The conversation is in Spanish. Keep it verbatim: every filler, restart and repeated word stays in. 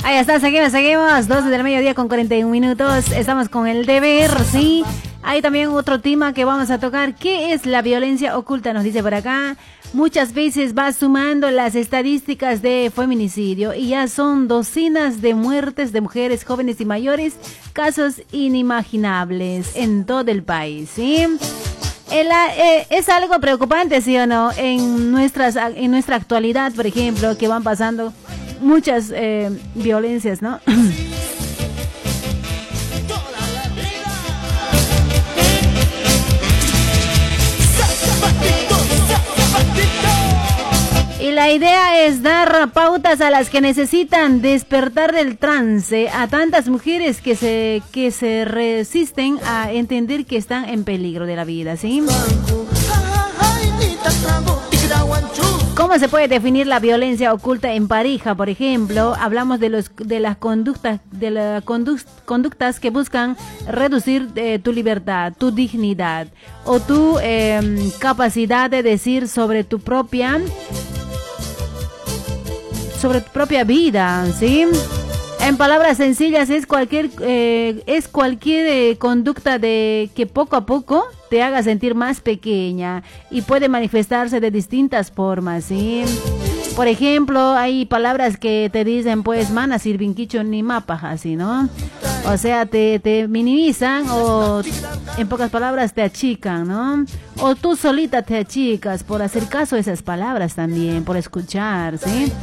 Ahí está, seguimos, seguimos. doce del mediodía con cuarenta y un minutos. Estamos con el deber, ¿sí? Hay también otro tema que vamos a tocar. ¿Qué es la violencia oculta? Nos dice por acá. Muchas veces va sumando las estadísticas de feminicidio y ya son docenas de muertes de mujeres jóvenes y mayores, casos inimaginables en todo el país, ¿sí? El, eh, es algo preocupante, ¿sí o no? En, nuestras, en nuestra actualidad, por ejemplo, que van pasando muchas eh, violencias, ¿no? Y la idea es dar pautas a las que necesitan despertar del trance a tantas mujeres que se que se resisten a entender que están en peligro de la vida, ¿sí? ¿Cómo se puede definir la violencia oculta en pareja? Por ejemplo, hablamos de los de las conductas de las conduc, conductas que buscan reducir eh, tu libertad, tu dignidad o tu eh, capacidad de decir sobre tu propia sobre tu propia vida, ¿sí? En palabras sencillas, es cualquier eh, es cualquier eh, conducta de que poco a poco te haga sentir más pequeña y puede manifestarse de distintas formas, ¿sí? Por ejemplo, hay palabras que te dicen, pues, mana sirvinquicho ni mapaja, ¿sí, no? O sea, te, te minimizan o, en pocas palabras, te achican, ¿no? O tú solita te achicas por hacer caso a esas palabras también, por escuchar, ¿sí?